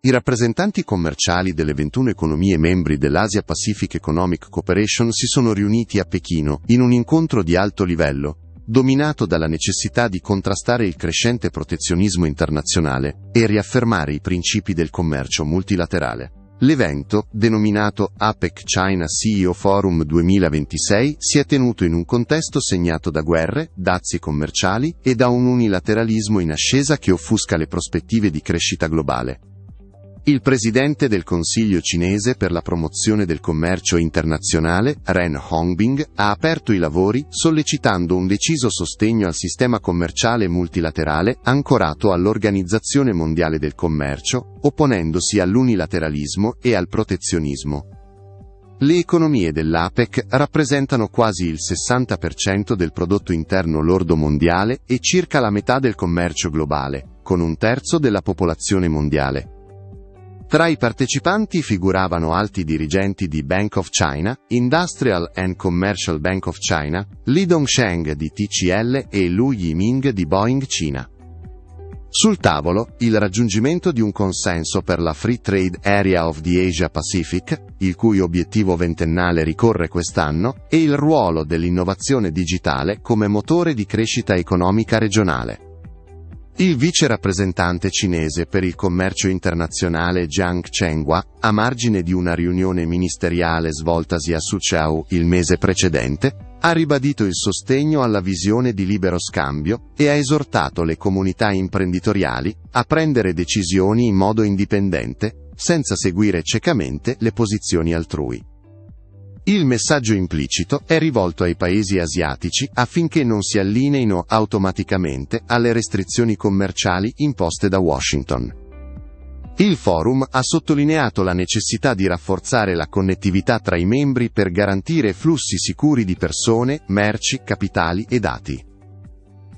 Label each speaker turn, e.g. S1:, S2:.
S1: I rappresentanti commerciali delle 21 economie membri dell'Asia Pacific Economic Cooperation si sono riuniti a Pechino in un incontro di alto livello, dominato dalla necessità di contrastare il crescente protezionismo internazionale e riaffermare i principi del commercio multilaterale. L'evento, denominato APEC China CEO Forum 2026, si è tenuto in un contesto segnato da guerre, dazi commerciali e da un unilateralismo in ascesa che offusca le prospettive di crescita globale. Il presidente del Consiglio cinese per la promozione del commercio internazionale, Ren Hongbing, ha aperto i lavori sollecitando un deciso sostegno al sistema commerciale multilaterale ancorato all'Organizzazione Mondiale del Commercio, opponendosi all'unilateralismo e al protezionismo. Le economie dell'APEC rappresentano quasi il 60% del prodotto interno lordo mondiale e circa la metà del commercio globale, con un terzo della popolazione mondiale. Tra i partecipanti figuravano alti dirigenti di Bank of China, Industrial and Commercial Bank of China, Li Dongsheng di TCL e Lu Yiming di Boeing Cina. Sul tavolo, il raggiungimento di un consenso per la Free Trade Area of the Asia Pacific, il cui obiettivo ventennale ricorre quest'anno, e il ruolo dell'innovazione digitale come motore di crescita economica regionale. Il vice rappresentante cinese per il commercio internazionale Jiang Chenghua, a margine di una riunione ministeriale svoltasi a Suzhou il mese precedente, ha ribadito il sostegno alla visione di libero scambio e ha esortato le comunità imprenditoriali a prendere decisioni in modo indipendente, senza seguire ciecamente le posizioni altrui. Il messaggio implicito è rivolto ai paesi asiatici affinché non si allineino automaticamente alle restrizioni commerciali imposte da Washington. Il forum ha sottolineato la necessità di rafforzare la connettività tra i membri per garantire flussi sicuri di persone, merci, capitali e dati.